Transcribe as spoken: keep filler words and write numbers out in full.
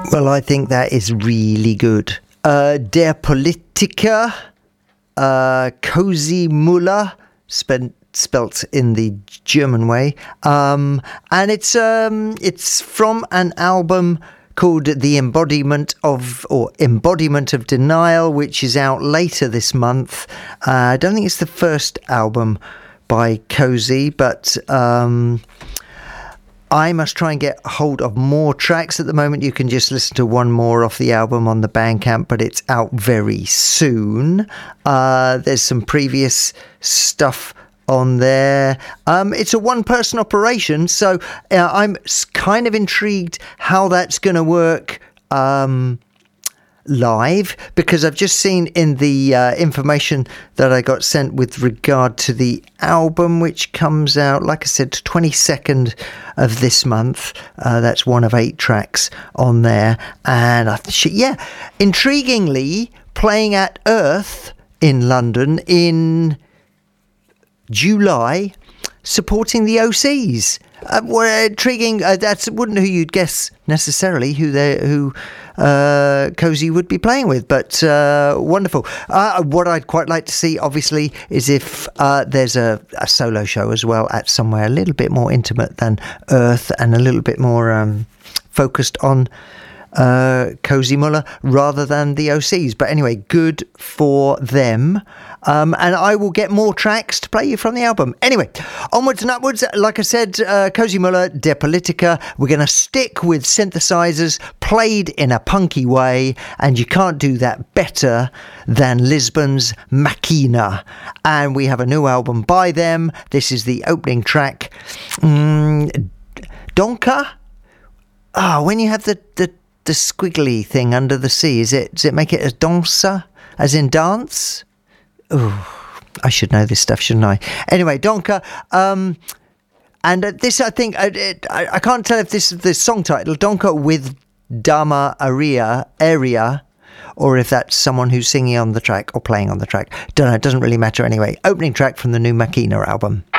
Well, I think that is really good. Uh, Der Politiker, uh, Cozy Muller, spent, spelt in the German way, um, and it's um, it's from an album called The Embodiment of, or Embodiment of Denial, which is out later this month. Uh, I don't think it's the first album by Cozy, but um, I must try and get hold of more tracks. At the moment, you can just listen to one more off the album on the Bandcamp, but it's out very soon. Uh, there's some previous stuff on there. Um, it's a one-person operation, so uh, I'm kind of intrigued how that's going to work um, live, because I've just seen in the uh, information that I got sent with regard to the album, which comes out, like I said, twenty-second of this month. Uh, that's one of eight tracks on there. And I th- yeah, intriguingly, playing at Earth in London in July, supporting the O Cs. Uh, well, intriguing. Uh, that's wouldn't who you'd guess necessarily who they who uh, Cozy would be playing with, but uh, wonderful. Uh, what I'd quite like to see, obviously, is if uh, there's a, a solo show as well at somewhere a little bit more intimate than Earth and a little bit more um, focused on uh, Cozy Muller rather than the O Cs. But anyway, good for them. Um, and I will get more tracks to play you from the album. Anyway, onwards and upwards. Like I said, uh, Cozy Muller, Der Politiker. We're going to stick with synthesizers played in a punky way, and you can't do that better than Lisbon's Machina. And we have a new album by them. This is the opening track. Mm, Donker? Ah, oh, when you have the, the, the squiggly thing under the C, is it, does it make it a dancer, as in dance? Oh, I should know this stuff, shouldn't I? Anyway, Donker. Um, and uh, this, I think, uh, it, I, I can't tell if this is the song title, Donker with Dama Aria, area, or if that's someone who's singing on the track or playing on the track. Don't know, it doesn't really matter anyway. Opening track from the new Machina album.